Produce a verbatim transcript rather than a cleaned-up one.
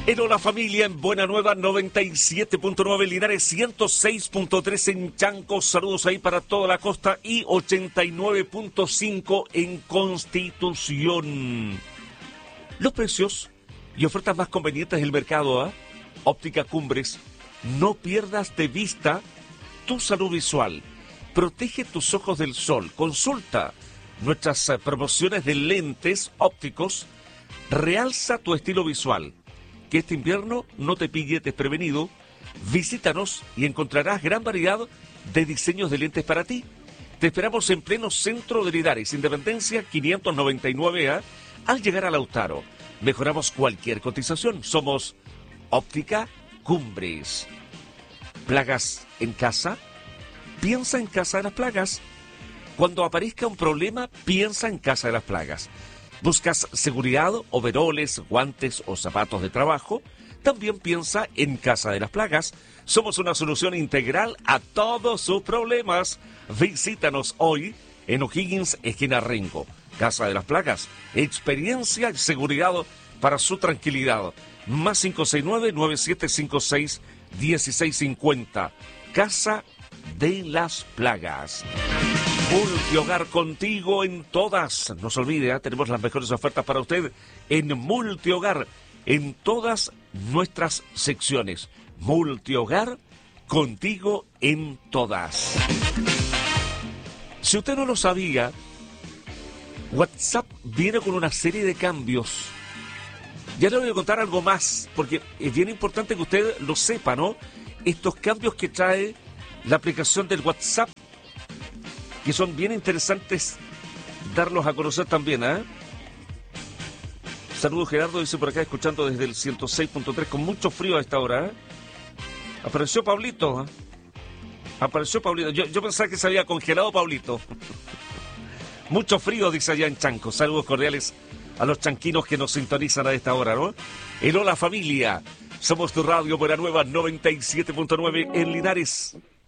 El Hola Familia en Buena Nueva noventa y siete punto nueve, Linares ciento seis punto tres en Chanco, saludos ahí para toda la costa, y ochenta y nueve punto cinco en Constitución. Los precios y ofertas más convenientes del mercado, ¿eh? Óptica Cumbres, no pierdas de vista tu salud visual. Protege tus ojos del sol. Consulta nuestras promociones de lentes ópticos. Realza tu estilo visual. Que este invierno no te pille desprevenido. Visítanos y encontrarás gran variedad de diseños de lentes para ti. Te esperamos en pleno centro de Linares, Independencia quinientos noventa y nueve A, al llegar a Lautaro. Mejoramos cualquier cotización. Somos Óptica Cumbres. ¿Plagas en casa? Piensa en Casa de las Plagas. Cuando aparezca un problema, piensa en Casa de las Plagas. ¿Buscas seguridad, overoles, guantes o zapatos de trabajo? También piensa en Casa de las Plagas. Somos una solución integral a todos sus problemas. Visítanos hoy en O'Higgins, esquina Rengo. Casa de las Plagas. Experiencia y seguridad para su tranquilidad. Más cinco seis nueve, nueve siete cinco seis, uno seis cinco cero. Casa de las Plagas. Multihogar, contigo en todas. No se olvide, ¿eh? Tenemos las mejores ofertas para usted en Multihogar, en todas nuestras secciones. Multihogar, contigo en todas. Si usted no lo sabía, WhatsApp viene con una serie de cambios. Ya le voy a contar algo más, porque es bien importante que usted lo sepa, ¿no? Estos cambios que trae la aplicación del WhatsApp, que son bien interesantes darlos a conocer también, ¿eh? Saludos, Gerardo, dice por acá, escuchando desde el ciento seis punto tres, con mucho frío a esta hora, ¿eh? Apareció Pablito, ¿eh? Apareció Pablito. Yo, yo pensaba que se había congelado Pablito. Mucho frío, dice allá en Chanco. Saludos cordiales a los chanquinos que nos sintonizan a esta hora, ¿no? El Hola Familia. Somos tu radio Buena Nueva noventa y siete punto nueve en Linares.